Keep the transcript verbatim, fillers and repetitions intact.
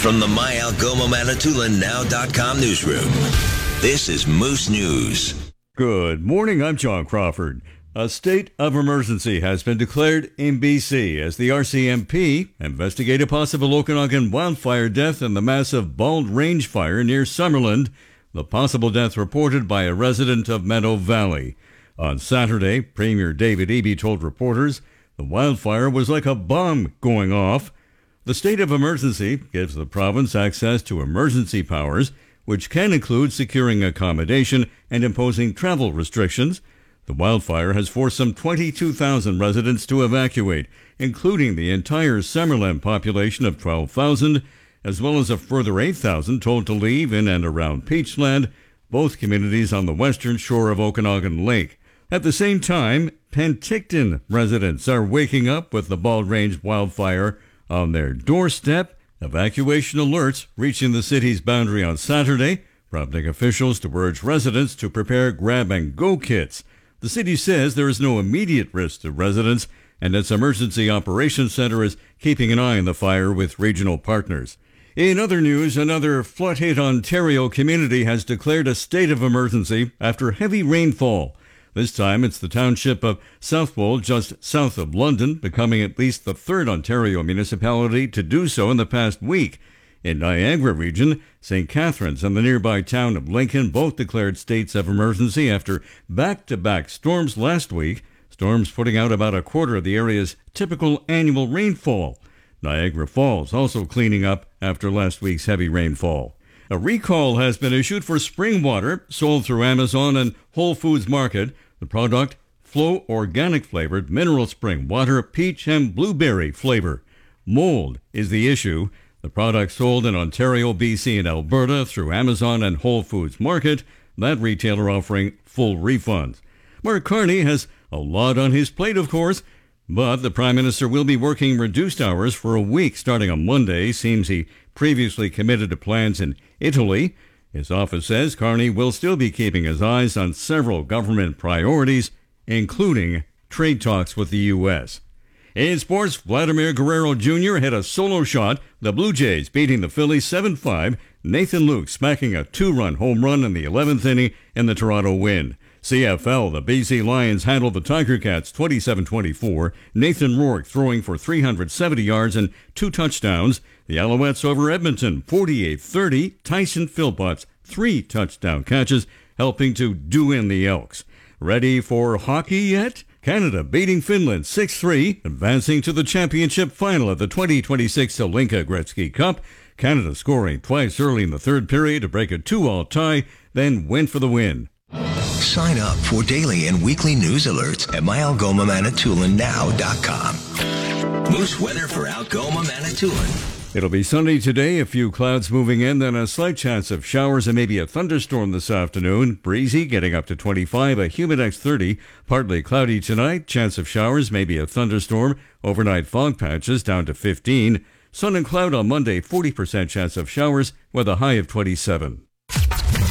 From the My Algoma Manitoulin Now dot com newsroom, this is Moose News. Good morning, I'm John Crawford. A state of emergency has been declared in B C as the R C M P investigate a possible Okanagan wildfire death in the massive Bald Range fire near Summerland, the possible death reported by a resident of Meadow Valley. On Saturday, Premier David Eby told reporters the wildfire was like a bomb going off. The state of emergency gives the province access to emergency powers, which can include securing accommodation and imposing travel restrictions. The wildfire has forced some twenty-two thousand residents to evacuate, including the entire Summerland population of twelve thousand, as well as a further eight thousand told to leave in and around Peachland, both communities on the western shore of Okanagan Lake. At the same time, Penticton residents are waking up with the Bald Range wildfire on their doorstep. Evacuation alerts reaching the city's boundary on Saturday, prompting officials to urge residents to prepare grab-and-go kits. The city says there is no immediate risk to residents, and its emergency operations center is keeping an eye on the fire with regional partners. In other news, another flood-hit Ontario community has declared a state of emergency after heavy rainfall. This time it's the township of Southwold, just south of London, becoming at least the third Ontario municipality to do so in the past week. In Niagara region, Saint Catharines and the nearby town of Lincoln both declared states of emergency after back-to-back storms last week, storms putting out about a quarter of the area's typical annual rainfall. Niagara Falls also cleaning up after last week's heavy rainfall. A recall has been issued for spring water sold through Amazon and Whole Foods Market. The product, Flow Organic flavored mineral spring water, peach and blueberry flavor. Mold is the issue. The product sold in Ontario, B C, and Alberta through Amazon and Whole Foods Market, that retailer offering full refunds. Mark Carney has a lot on his plate, of course, but the Prime Minister will be working reduced hours for a week starting on Monday. Seems he previously committed to plans in Italy. His office says Carney will still be keeping his eyes on several government priorities, including trade talks with the U S. In sports, Vladimir Guerrero Junior had a solo shot. The Blue Jays beating the Phillies seven five. Nathan Luke smacking a two-run home run in the eleventh inning in the Toronto win. C F L, the B C Lions handled the Tiger Cats twenty-seven twenty-four. Nathan Rourke throwing for three hundred seventy yards and two touchdowns. The Alouettes over Edmonton forty-eight thirty. Tyson Philpott's three touchdown catches helping to do in the Elks. Ready for hockey yet? Canada beating Finland six three, advancing to the championship final of the twenty twenty-six Hlinka Gretzky Cup. Canada scoring twice early in the third period to break a two-all tie, then went for the win. Sign up for daily and weekly news alerts at My Algoma Manitoulin Now dot com. Moose weather for Algoma Manitoulin. It'll be sunny today, a few clouds moving in, then a slight chance of showers and maybe a thunderstorm this afternoon. Breezy, getting up to twenty-five, a humidex thirty. Partly cloudy tonight, chance of showers, maybe a thunderstorm. Overnight fog patches down to fifteen. Sun and cloud on Monday, forty percent chance of showers with a high of twenty-seven.